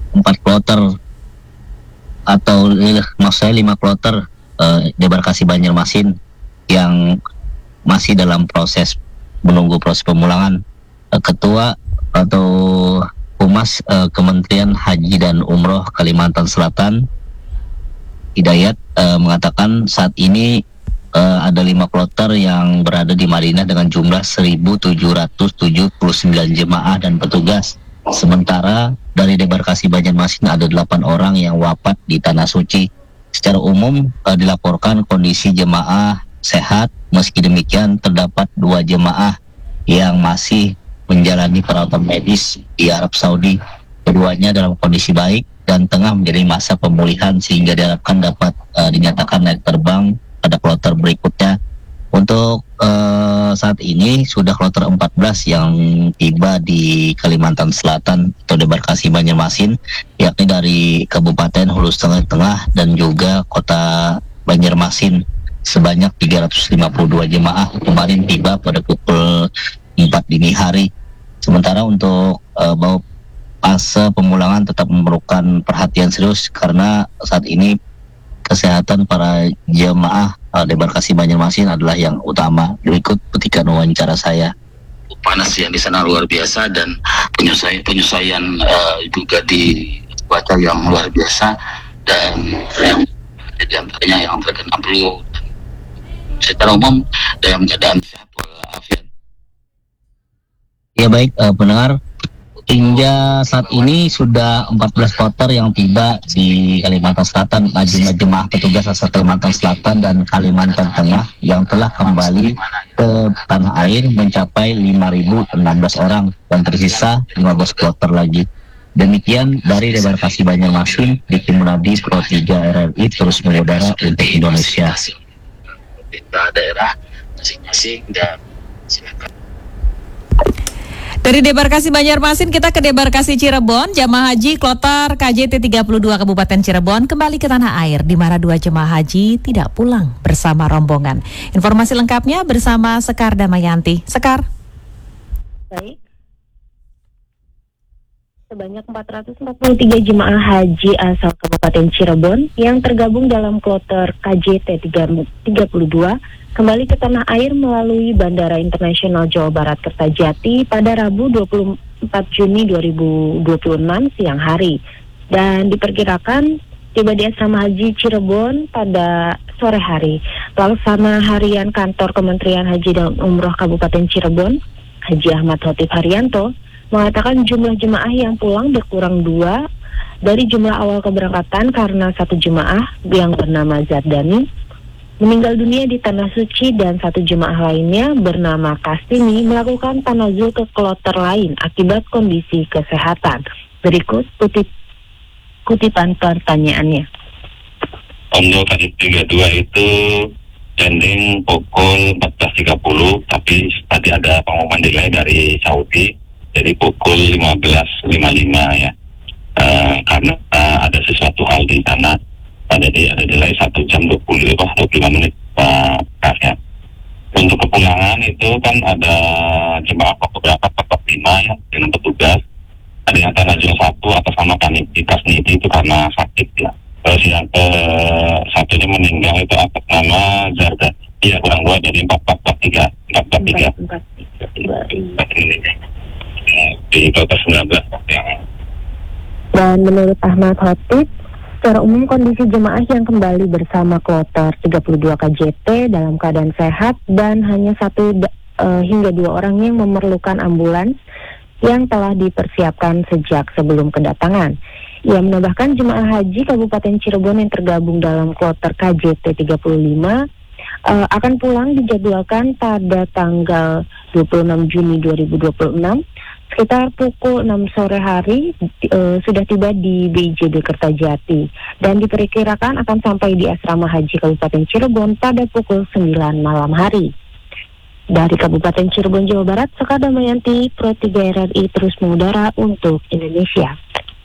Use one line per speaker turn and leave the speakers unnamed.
4 kloter atau maksud saya 5 kloter debarkasi Banjarmasin yang masih dalam proses menunggu proses pemulangan. Ketua atau Humas Kementerian Haji dan Umroh Kalimantan Selatan Hidayat mengatakan saat ini ada 5 kloter yang berada di Madinah dengan jumlah 1.779 jemaah dan petugas. Sementara dari debarkasi Banjarmasin ada 8 orang yang wafat di Tanah Suci. Secara umum dilaporkan kondisi jemaah sehat. Meski demikian terdapat 2 jemaah yang masih menjalani perawatan medis di Arab Saudi. Keduanya dalam kondisi baik dan tengah menjadi masa pemulihan sehingga diharapkan dapat dinyatakan naik terbang pada kloter berikutnya. Untuk saat ini sudah kloter 14 yang tiba di Kalimantan Selatan atau debarkasi Banjarmasin, yakni dari Kabupaten Hulu Tengah dan juga Kota Banjarmasin. Sebanyak 352 jemaah kemarin tiba pada pukul 4 dini hari. Sementara untuk bahwa fase pemulangan tetap memerlukan perhatian serius karena saat ini kesehatan para jemaah debarkasi Banjarmasin adalah yang utama. Berikut petikan wawancara saya.
Panas yang di sana luar biasa dan penyesuaian juga di cuaca yang luar biasa, dan yang di antaranya yang terkena flu. Secara umum dalam keadaan sehat walafiat.
Ya baik pendengar, hingga saat ini sudah 14 kloter yang tiba di Kalimantan Selatan. Jumlah jemaah petugas asal Kalimantan Selatan dan Kalimantan Tengah yang telah kembali ke tanah air mencapai 5.016 orang dan tersisa 15 kloter lagi. Demikian dari debarkasi Banjarmasin, Diki Munadi, Pro 3 RRI terus mengudara untuk Indonesia.
Pemerintah daerah masing-masing dan silakan.
Dari debarkasi Banjarmasin kita ke debarkasi Cirebon. Jamaah haji kloter KJT 32 Kabupaten Cirebon kembali ke tanah air, di mana 2 jemaah haji tidak pulang bersama rombongan. Informasi lengkapnya bersama Sekar Damayanti. Sekar.
Baik. Sebanyak 443 jemaah haji asal Kabupaten Cirebon yang tergabung dalam kloter KJT 32 kembali ke tanah air melalui Bandara Internasional Jawa Barat Kertajati pada Rabu 24 Juni 2026 siang hari, dan diperkirakan tiba di asrama haji Cirebon pada sore hari. Pelaksana harian kantor Kementerian Haji dan Umroh Kabupaten Cirebon, Haji Ahmad Khotif Haryanto, mengatakan jumlah jemaah yang pulang berkurang 2 dari jumlah awal keberangkatan karena 1 jemaah yang bernama Zardani meninggal dunia di Tanah Suci dan 1 jemaah lainnya bernama Kastini melakukan tanazul ke kloter lain akibat kondisi kesehatan. Berikut kutipan pertanyaannya.
Untuk KJT 32 itu landing pukul 14.30, tapi tadi ada pengumuman delay dari Saudi, jadi pukul 15.55 ya. Karena ada sesuatu hal di sana, jadi ada delay 1 jam 25 menit ya. Untuk kepulangan itu kan ada jemaah berangkat tetap 5 ya, dengan petugas. Ada yang tanazul 1 atas nama Kanipitas Nidi itu karena sakit ya. Terus yang satunya meninggal itu atas nama Zarda. Iya, kurang 2, jadi 443 di kloter 19 yang.
Dan menurut Ahmad Khotif, secara umum kondisi jemaah yang kembali bersama kloter 32 KJT dalam keadaan sehat dan hanya 1 hingga 2 orang yang memerlukan ambulans yang telah dipersiapkan sejak sebelum kedatangan. Ia menambahkan jemaah haji Kabupaten Cirebon yang tergabung dalam kloter KJT 35 akan pulang dijadwalkan pada tanggal 26 Juni 2026 sekitar pukul 6 sore hari sudah tiba di BIJB Kertajati dan diperkirakan akan sampai di asrama haji Kabupaten Cirebon pada pukul 9 malam hari. Dari Kabupaten Cirebon, Jawa Barat, Sekar Damayanti, Pro 3 RRI terus mengudara untuk Indonesia.